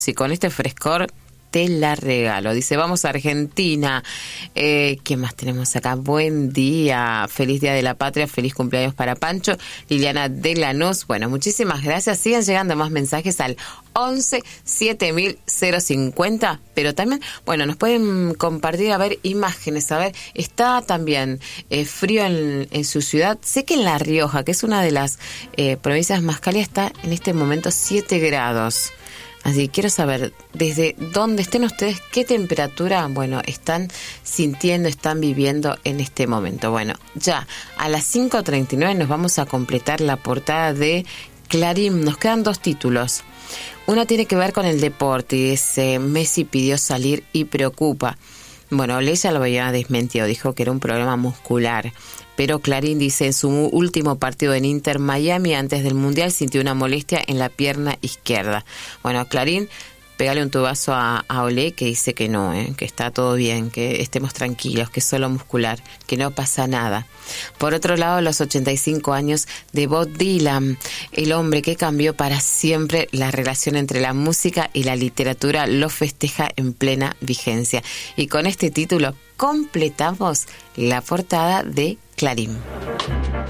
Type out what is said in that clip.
y con este frescor te la regalo. Dice, vamos a Argentina. ¿Qué más tenemos acá? Buen día, feliz Día de la Patria, feliz cumpleaños para Pancho, Liliana de Lanús. Bueno, muchísimas gracias. Sigan llegando más mensajes al 11 7050, pero también, bueno, nos pueden compartir, a ver, imágenes, a ver, está también frío en su ciudad. Sé que en La Rioja, que es una de las provincias más cálidas, está en este momento 7 grados. Así que quiero saber, desde dónde estén ustedes, qué temperatura, bueno, están sintiendo, están viviendo en este momento. Bueno, ya a las 5:39 nos vamos a completar la portada de Clarín. Nos quedan 2 títulos. Uno tiene que ver con el deporte y dice, Messi pidió salir y preocupa. Bueno, Leia lo había desmentido, dijo que era un problema muscular. Pero Clarín dice, en su último partido en Inter Miami, antes del Mundial, sintió una molestia en la pierna izquierda. Bueno, Clarín, pégale un tubazo a Olé, que dice que no, que está todo bien, que estemos tranquilos, que es solo muscular, que no pasa nada. Por otro lado, los 85 años de Bob Dylan, el hombre que cambió para siempre la relación entre la música y la literatura, lo festeja en plena vigencia. Y con este título completamos la portada de Clarín.